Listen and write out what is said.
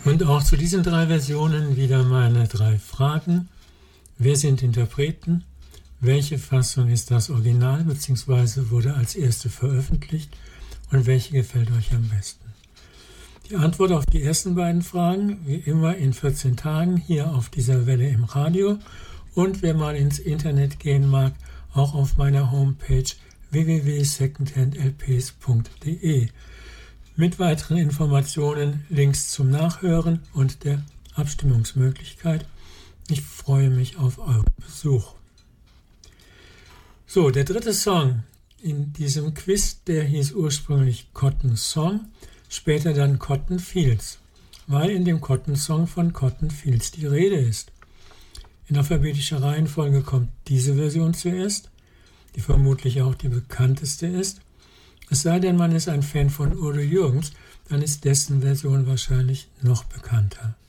Und auch zu diesen 3 Versionen wieder meine 3 Fragen. Wer sind Interpreten? Welche Fassung ist das Original bzw. wurde als erste veröffentlicht? Und welche gefällt euch am besten? Die Antwort auf die ersten beiden Fragen, wie immer in 14 Tagen hier auf dieser Welle im Radio. Und wer mal ins Internet gehen mag, auch auf meiner Homepage www.secondhandlps.de mit weiteren Informationen, Links zum Nachhören und der Abstimmungsmöglichkeit. Ich freue mich auf euren Besuch. So, der 3. Song in diesem Quiz, der hieß ursprünglich Cotton Song, später dann Cotton Fields, weil in dem Cotton Song von Cotton Fields die Rede ist. In alphabetischer Reihenfolge kommt diese Version zuerst, die vermutlich auch die bekannteste ist. Es sei denn, man ist ein Fan von Udo Jürgens, dann ist dessen Version wahrscheinlich noch bekannter.